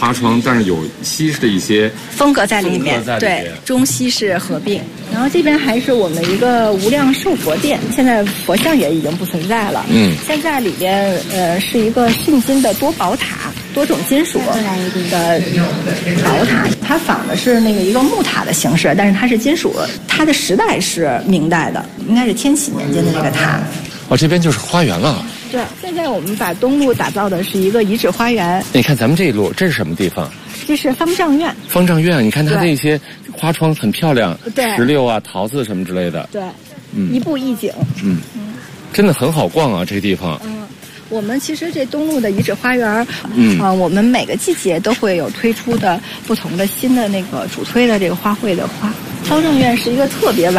花窗，但是有西式的一些风格在里面，对，中西式合并。然后这边还是我们一个无量寿佛殿，现在佛像也已经不存在了。现在里边是一个镀金的多宝塔，多种金属的宝塔，它仿的是那个一个木塔的形式，但是它是金属，它的时代是明代的，应该是天启年间的这个塔。 哦，这边就是花园了。 对，现在我们把东路打造的是一个遗址花园。 你看咱们这一路，这是什么地方？ 这是方丈院。 方丈院，你看它那些花窗很漂亮， 对， 石榴啊、桃子什么之类的。 对，一步一景。 真的很好逛啊，这个地方。 我们其实这东路的遗址花园，我们每个季节都会有推出的不同的新的那个主推的这个花卉的花。方丈院是一个特别完